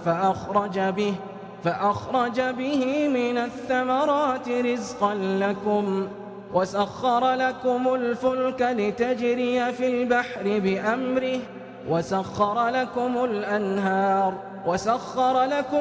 فأخرج به من الثمرات رزقا لكم وسخر لكم الفلك لتجري في البحر بأمره وسخر لكم الأنهار وسخر لكم